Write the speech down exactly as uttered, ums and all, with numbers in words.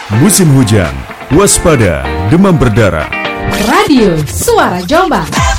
Musim hujan, waspada demam berdarah. Radio Suara Jombang.